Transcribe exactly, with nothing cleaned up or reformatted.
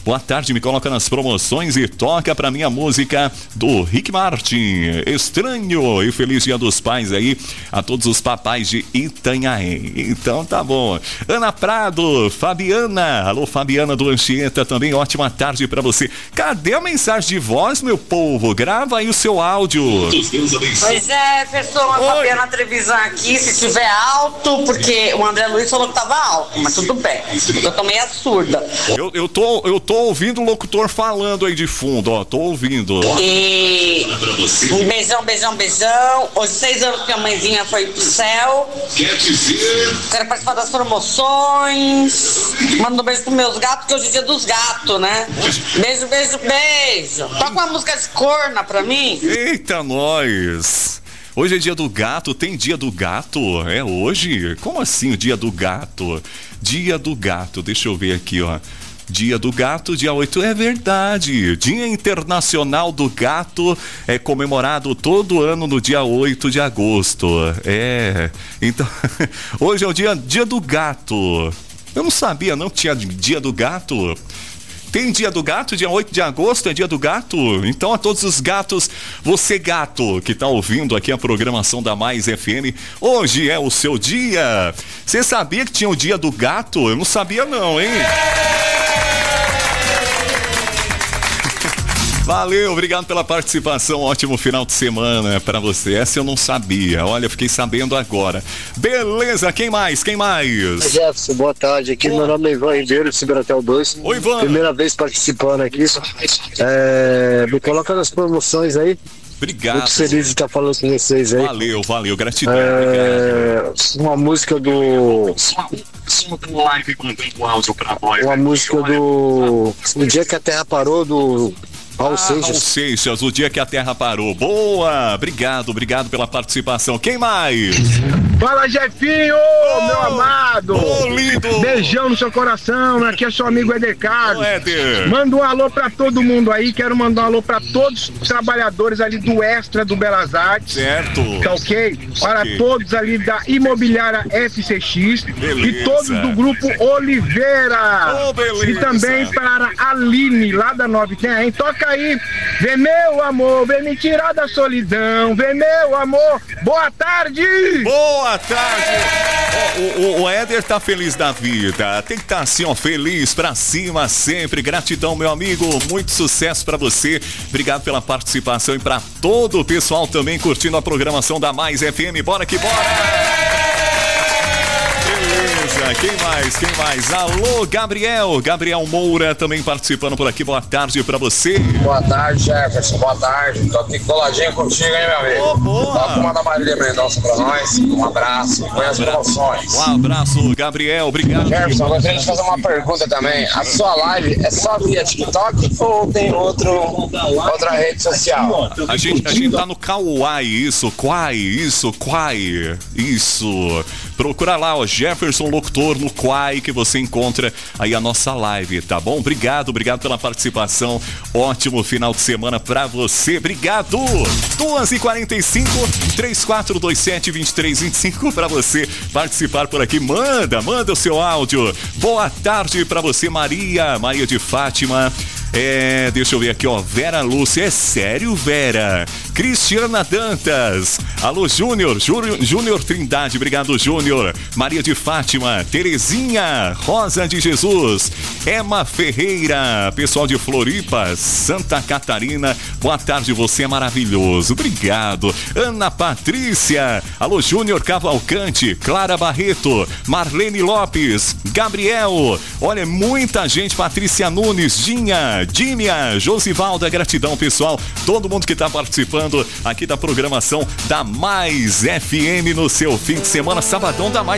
Boa tarde, me coloca nas promoções e toca pra minha música do Rick Martin, Estranho. E feliz Dia dos Pais aí a todos os papais de Itanhaém. Então tá bom. Ana Prado, Fabiana, alô Fabiana do Anchieta também, ótima tarde pra você. Cadê a mensagem de voz, meu povo? Grava aí o seu áudio. Pois é, pessoal, a Fabiana Trevisan aqui, se estiver alto, porque o André Luiz falou que tava alto, mas tudo bem. Eu tô meio surda. Eu, eu, tô, eu tô ouvindo o locutor falando aí de fundo, ó, tô ouvindo. E um beijão, beijão, beijão. Hoje, seis anos que a mãezinha foi pro céu. Quero participar das promoções. Mando um beijo pros meus gatos, que hoje é dia dos gatos, né? Beijo, beijo, beijo. Toca uma música de corna pra mim. Eita, nós! Hoje é dia do gato, tem dia do gato? É hoje? Como assim o dia do gato? Dia do gato, deixa eu ver aqui, ó. Dia do Gato, dia oito, é verdade. Dia Internacional do Gato é comemorado todo ano no dia oito de agosto. É, então, hoje é o dia, dia do gato. Eu não sabia, não tinha dia do gato. Tem dia do gato, dia oito de agosto é dia do gato. Então a todos os gatos, você gato que tá ouvindo aqui a programação da Mais F M, hoje é o seu dia. Você sabia que tinha o dia do gato? Eu não sabia não, hein? Valeu, obrigado pela participação, ótimo final de semana pra você. Essa eu não sabia, olha, fiquei sabendo agora. Beleza, quem mais, quem mais? Jefferson, boa tarde, aqui meu nome é Ivan Ribeiro, Ciberatel dois. Oi, Ivan. Primeira vez participando aqui, é, me coloca nas promoções aí. Obrigado. Muito feliz de estar falando com vocês aí. Valeu, valeu, gratidão. É, uma música do... Uma música do... O Dia que a Terra Parou, do... Raul Seixas. Raul Seixas, o dia que a Terra parou. Boa, obrigado, obrigado pela participação. Quem mais? Fala, Jefinho, oh, meu amado. Ô, oh, lindo. Beijão no seu coração, aqui é seu amigo Eder Carlos. Oh, Éder. Manda um alô pra todo mundo aí, quero mandar um alô pra todos os trabalhadores ali do Extra do Belas Artes. Certo. Tá ok? Para okay. todos ali da Imobiliária F C X. Beleza. E todos do Grupo Oliveira. Oh, beleza. E também para a Aline, lá da Nova Itanhaém. Toca aí, vem meu amor, vem me tirar da solidão, vem meu amor, boa tarde! Boa tarde! O, o, o Éder tá feliz da vida, tem que estar tá assim, ó, feliz pra cima sempre, gratidão, meu amigo, muito sucesso pra você, obrigado pela participação e pra todo o pessoal também curtindo a programação da Mais F M, bora que bora! Beleza, quem mais, quem mais? Alô, Gabriel, Gabriel Moura também participando por aqui, boa tarde pra você. Boa tarde, Jefferson, boa tarde, tô aqui coladinho contigo, hein, meu amigo. Oh, boa. Toca uma da Marília Mendonça pra nós, um abraço, põe as promoções. Um abraço, Gabriel, obrigado. Jefferson, eu gostaria de fazer uma pergunta também, a sua live é só via TikTok ou tem outro, outra rede social? A gente, a gente tá no Kauai, isso, Quai, isso, Quai, isso. Procura lá, ó, Jefferson Locutor no Quai, que você encontra aí a nossa live, tá bom? Obrigado, obrigado pela participação. Ótimo final de semana pra você. Obrigado! duas e quarenta e cinco, três quatro dois sete, dois três dois cinco pra você participar por aqui. Manda, manda o seu áudio. Boa tarde pra você, Maria, Maria de Fátima. É, deixa eu ver aqui, ó, Vera Lúcia, é sério, Vera? Cristiana Dantas, alô, Júnior, Júnior Trindade, obrigado, Júnior. Maria de Fátima, Terezinha, Rosa de Jesus, Emma Ferreira, pessoal de Floripa, Santa Catarina, boa tarde, você é maravilhoso, obrigado. Ana Patrícia, alô, Júnior Cavalcante, Clara Barreto, Marlene Lopes, Gabriel, olha, muita gente, Patrícia Nunes, Dinha, Dímia, Josivalda, gratidão, pessoal, todo mundo que está participando aqui da programação da Mais F M no seu fim de semana, sabadão da Mais